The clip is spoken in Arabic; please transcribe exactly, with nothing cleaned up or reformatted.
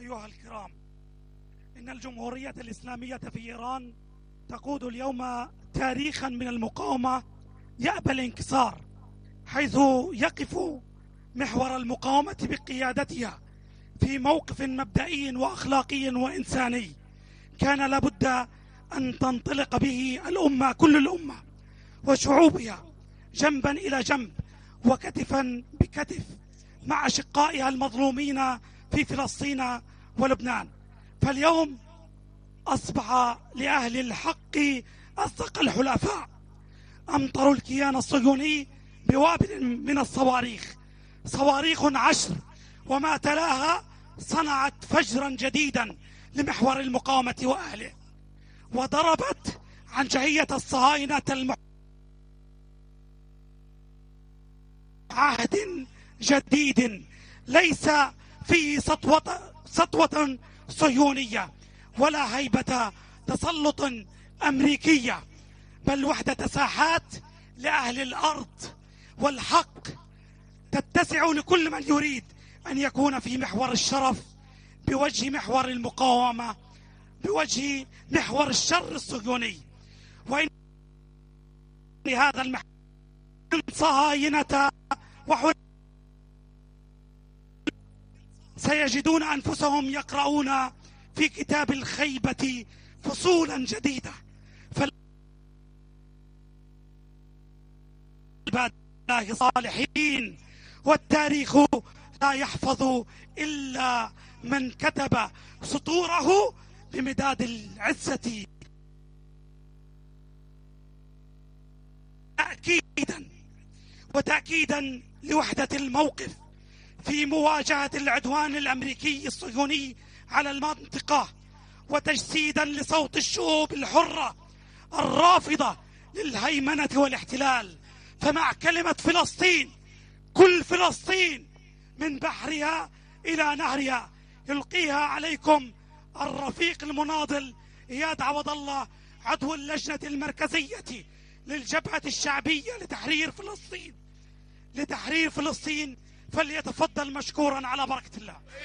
أيها الكرام، إن الجمهورية الإسلامية في إيران تقود اليوم تاريخا من المقاومة يأبى الانكسار، حيث يقف محور المقاومة بقيادتها في موقف مبدئي وأخلاقي وإنساني كان لابد أن تنطلق به الأمة، كل الأمة وشعوبها جنبا إلى جنب وكتفا بكتف مع أشقائها المظلومين في فلسطين ولبنان. فاليوم أصبح لأهل الحق أصدق الحلفاء، أمطروا الكيان الصهيوني بوابل من الصواريخ، صواريخ عشر وما تلاها صنعت فجرا جديدا لمحور المقاومة وأهله، وضربت عنجهية الصهاينة المح... عهد جديد ليس فيه سطوة, سطوة صهيونية ولا هيبة تسلط أمريكية، بل وحدة ساحات لأهل الأرض، والحق تتسع لكل من يريد أن يكون في محور الشرف بوجه محور المقاومة، بوجه محور الشر الصهيوني. وإن هذا المحور صهاينة وحل سيجدون أنفسهم يقرؤون في كتاب الخيبة فصولا جديدة، فالعباد الله صالحين، والتاريخ لا يحفظ إلا من كتب سطوره بمداد العزة. تأكيدا وتأكيدا لوحدة الموقف في مواجهة العدوان الأمريكي الصهيوني على المنطقة، وتجسيدا لصوت الشعوب الحرة الرافضة للهيمنة والاحتلال. فمع كلمة فلسطين، كل فلسطين من بحرها إلى نهرها يلقيها عليكم الرفيق المناضل إياد عوض الله، عضو اللجنة المركزية للجبهة الشعبية لتحرير فلسطين لتحرير فلسطين فليتفضل مشكورا على بركة الله.